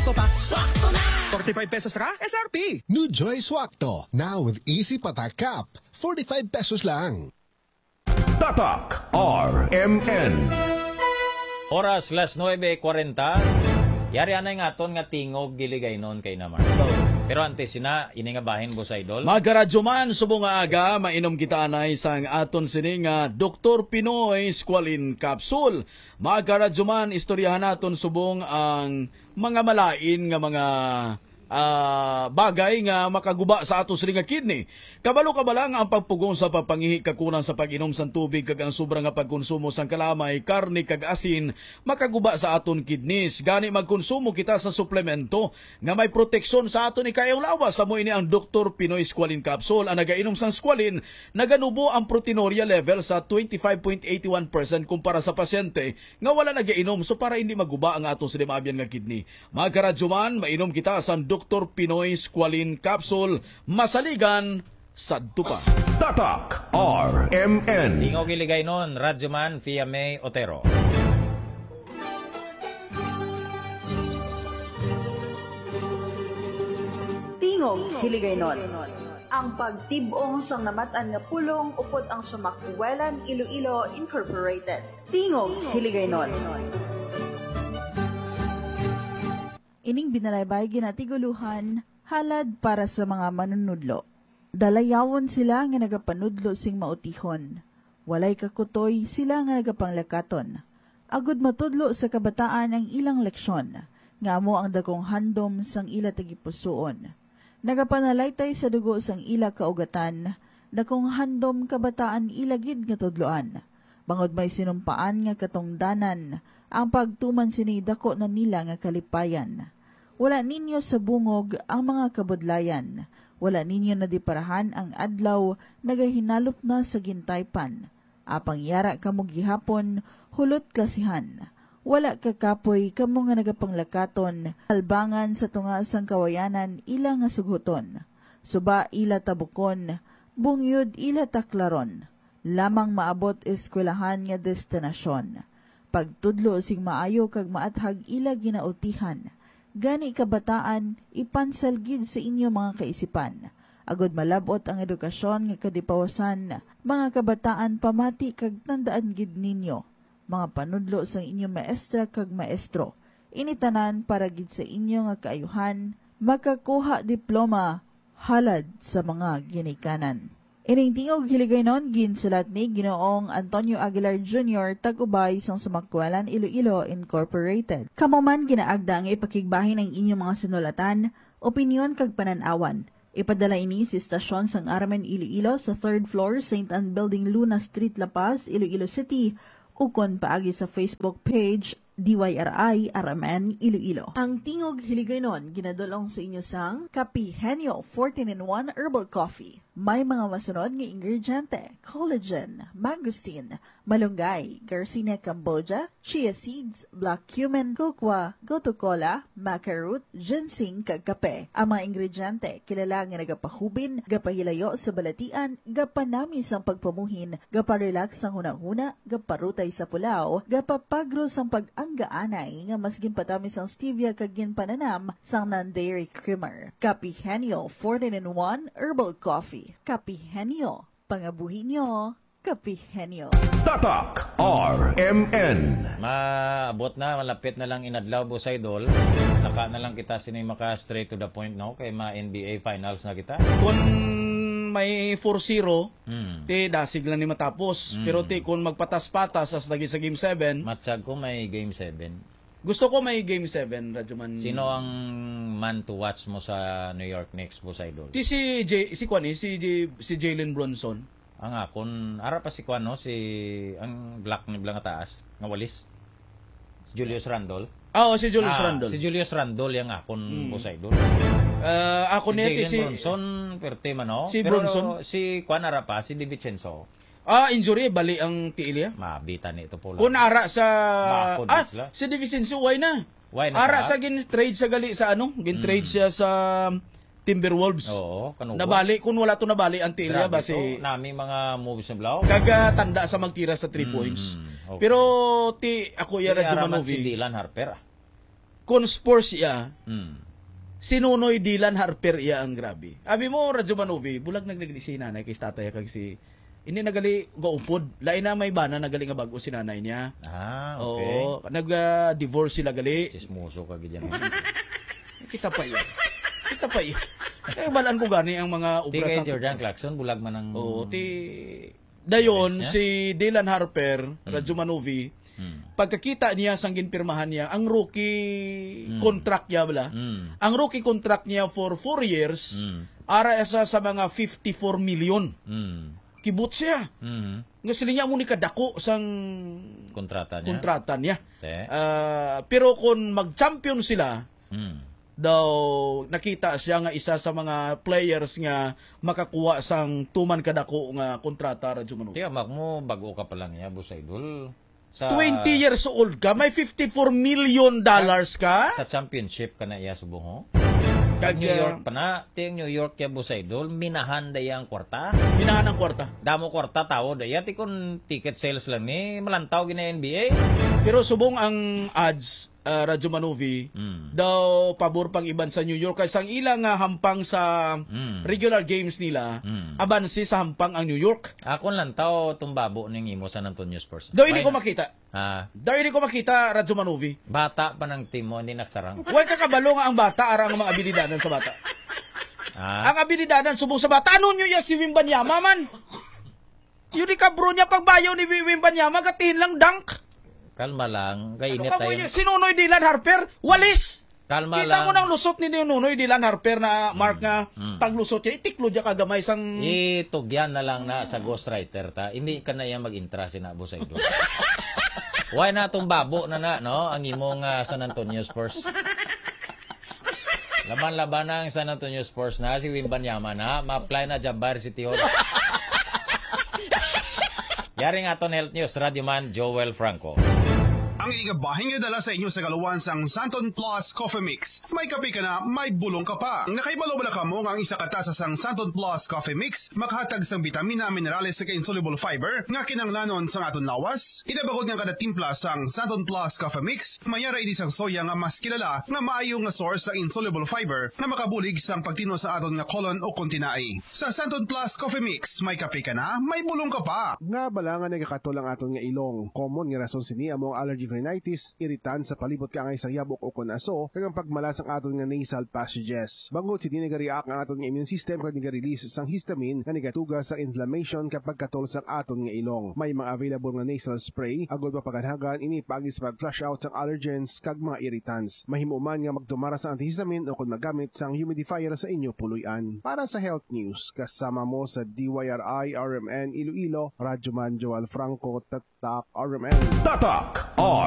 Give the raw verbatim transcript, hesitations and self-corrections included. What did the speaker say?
Swakto pa. Swakto na! forty-five pesos ka? S R P. New Joy Swakto. Now with Easy Patak Cup. forty-five pesos lang. Tatak R M N. Oras las nueve forty. Yari anay nga aton nga tingog giligay noon kay naman. Pero antes sina ini nga bahin bo sa idol. Magkaradyo man subong nga aga mainom kita anay sang aton sini nga Doktor Pinoy Squalene Capsule. Magkaradyo man istoryahan naton subong ang mga malain nga mga Uh, bagay nga makaguba sa ato sila nga kidney. Kabalo ka ba lang ang pagpugong sa papangihi kakunan sa pag-inom sa tubig kag ang sobra nga pagkonsumo sang kalamay, karne kag asin makaguba sa aton kidneys. Gani magkonsumo kita sa suplemento nga may proteksyon sa aton ikayong lawas. Sa mo ini ang Doktor Pinoy Squalene Capsule. Ang nagainom sang squalene naganubo ang proteinuria level sa twenty-five point eight one percent kumpara sa pasyente nga wala nagainom, so para hindi maguba ang ato sila maabyan nga kidney. Magkaradyo man mainom kita sa Doktor Pinoy Squalene Capsule. Masaligan sa dupa. Tatak R M N. Tingog iligay noon, Radyoman Fia May Otero. Tingog hiligay nun. Ang pagtibong sang namatan nga pulong upod ang Sumakbuelan Iloilo Incorporated. Tingog hiligay nun. Ining binalaybay ginatiguluhan halad para sa mga manunudlo. Dalayawon sila nga nagapanudlo sing mautihon. Walay kakutoy sila nga nagapanglakaton. Agud matudlo sa kabataan ang ilang leksyon. Nga mo ang dagong handom sang ila tagipusoon. Nagapanalaitay sa dugo sang ila kaugatan. Dakong handom kabataan ilagid nga tudloan. Bangod may sinumpaan nga katungdanan. Ang pagtuman sini dako na nila nga kalipayan. Wala ninyo sa bungog ang mga kabudlayan. Wala ninyo na diparahan ang adlaw nagahinalop na sa gintaypan. Apang yara kamo gihapon, hulot klasihan. Wala kakapoy kamo nga nagapanglakaton, albangan sa tunga sang kawayanan ila nga sughuton. Suba ila tabukon, bungyod ila taklaron. Lamang maabot eskwelahan nga destinasyon. Pagtudlo sing maayo kag maathag ila ginautihan. Gani kabataan, ipansalgid sa inyo mga kaisipan. Agod malabot ang edukasyon nga kadipawasan. Mga kabataan, pamati kag tandaan gid ninyo. Mga panudlo sa inyo maestra kag maestro. Initanan para gid sa inyo nga kaayuhan, makakuha diploma halad sa mga ginikanan. Ining tingog hiligay nun, ginsulat ni Ginoong Antonio Aguilar Junior tag-ubay sang Sumakbuelan Iloilo Incorporated. Kamuman ginaagda ang ipakigbahin ang inyong mga sinulatan, opinyon kag pananawan. Ipadala ini si Estasyon sang Aramen Iloilo sa third floor, Saint Anne Building, Luna Street, La Paz, Iloilo City, ukon paagi sa Facebook page D Y R I Aramen Iloilo. Ang tingog hiligay nun, ginadulong sa inyo sang Kapihenyo fourteen in one Herbal Coffee. May mga masunod nga ingrediente: collagen, mangosteen, malunggay, garcinia cambogia, chia seeds, black cumin, cocoa, gotu kola, maca root, ginseng kag kape. Ang mga ingrediente kilala nga nagapahubin, gapahilayo sa balatian, gapanami sang pagpamuhin, gaparelax sang hunahuna, gaparutay sa pulaw, gapapagro sang pag-anggaanay nga mas ginpatami sang stevia kag ginpananam sang non-dairy creamer. Kapihenyo fourteen in one Herbal Coffee. Kapihenyo, pangabuhi nyo, Kapihenyo. Tatak R M N. Maabot na, malapit na lang inadlaw bo sa idol. Naka na lang kita sini maka straight to the point no kay ma N B A finals na kita. Kung may four zero, Hmm. ti dasig lang ni matapos. Mm. Pero ti kung magpatas-patas as lagi sa game seven, Matsag ko may game seven. gusto ko may game seven, Radyoman. Sino ang man to watch mo sa New York Knicks bo sa idol? Ti si J, si Kwan eh, si J, si Jalen Bronson. Ang akon, ara pa si Kwan, no? Si, ang black ni Blang taas, nga walis. Si Julius Randle. Ah, oh, si Julius Ah, Randle. Si Julius Randle, yung akon Hmm. po sa idol. Uh, ako Si neti Jalen si Bronson, perte man, no? Si Pero Bronson? si Kwan ara pa, si DiVincenzo. Ah, injury bali ang tiilya. Mabita ni ito po lang. Kung ara sa Bakod ah, sila. si Divicenzo why na? Why na Ara siya? sa gin trade sa gali sa ano? Gin trade siya sa Timberwolves. Oo, kanubo. Nabali kung wala to nabali ang tiilya Grabe base to. Nami mga moves na blaw. kaga tanda sa magtira sa three Mm, points. okay. Pero ti ako ya Kaya radyo araman si Manovi. Dylan Harper, ah. conspore siya, Mm. sinunoy Dylan Harper iya ang grabe. Abi mo, Radyo Manovi, bulag nagligli si nanay kay tatay kag si ini nagali gaupod. Lain na may bana nagali nga bago si nanay niya. Ah, okay. Oo, nag-divorce sila gali. Chismoso ka ganyan. Kita pa yun. Kita pa yun. Eh, balaan ko gani ang mga Di obra kay sa... Jordan Clarkson, bulag man ang... Oo, ti... Dayon, Nice, si Dylan Harper, Radyo Manovi, Mm. pagkakita niya sang ginpirmahan niya, ang rookie contract niya, bala, Mm. ang rookie contract niya for four years, Mm. ara isa sa mga fifty-four million. Mm. Kibot siya. Mm. Nga sila niya mo ni kadako sang Kontrata niya. kontrata niya. Te. Ah, pero kung mag-champion sila, Mm. daw nakita siya nga isa sa mga players nga makakuha sang tuman kadako nga kontrata Radyo Manovi. Tiya, mak mo, bago ka pa lang niya, Boss Idol. Sa, twenty years old ka, may fifty-four million dollars ka? Sa championship ka na iya subong ho. Kag, Kag New York uh, pa na, tiyang New York kaya Boss Idol, minahan dayang kwarta. Minahan ng kwarta. Damo kwarta tao daya, ti kun ticket sales lang ni, malantaw gina N B A. Pero subong ang odds, uh, Radyo Manovi, Mm. daw pabor pang iban sa New York kasi ang ilang nga hampang sa Mm. regular games nila, Mm. abansi sa hampang ang New York. Ako lantaw tumbabo ning imo San Antonio Spurs. Daw hindi Fine. ko makita. Ah, Daw hindi ko makita, Radyo Manovi. bata pa ng team mo, hindi nagsarang. Huwag kakabalo nga ang bata, ara ang mga abilidadan sa bata. Ah, Ang abilidadan subong sa bata, ano nyo ya si Wimbanyama man? Yun di kabro niya pagbayaw ni Wimbanyama, katiin lang dunk. kalma lang, kay Ano init ka mo tayo. niya? Sinunoy Dylan Harper, walis! Kalma Kita lang. mo ng lusot ni Nunoy Dylan Harper na mark nga mm. paglusot niya, itiklo niya kagamay sang... Itugyan na lang na sa ghostwriter ta. Hindi ka na yan mag-intra si Nabo sa ito. Why na itong babo na na, no? Ang imong uh, San Antonio Spurs. Laban-laban na ang San Antonio Spurs na. Si Wimbanyama na. Ma-apply na Jabbar City Hall. Yari nga ton Health News, Radyoman Joel Franco. Ang igabahing nga dala sa inyo sa kaluwan sang Santon Plus Coffee Mix. May kape ka na, may bulong ka pa. Nakaibalo ba na ka mo nga ang isa katasa sang Santon Plus Coffee Mix makahatag sang bitamina, minerales sa insoluble fiber nga kinanglanon sang aton lawas. Inabagod nga kada timpla sang Santon Plus Coffee Mix, mayara ini sang soya nga mas kilala nga maayo nga source sa insoluble fiber nga makabulig sang pagtino sa aton nga colon o kontinai. Sa Santon Plus Coffee Mix, may kape ka na, may bulong ka pa. Nga bala nga nagakatulang aton nga ilong. Common nga rason sini among allergic rhinitis, iritan sa palibot ka nga isang yabok o kunaso, kag ang pagmalas ang aton nga nasal passages. Bangod si di nagariak ang aton nga immune system kag nag-release sang histamine nga nagatugas sa inflammation kapag katol sang aton nga ilong. May mga available nga nasal spray, agod papaganhagan ini pagis pag-flush out sang allergens kag mga irritants. Mahimo man nga magtumara sa antihistamine o kung magamit sang humidifier sa inyo puluyan. Para sa health news, kasama mo sa D Y R I R M N Iloilo, Radyoman Joel Franco, Tatak R M N. Tatak R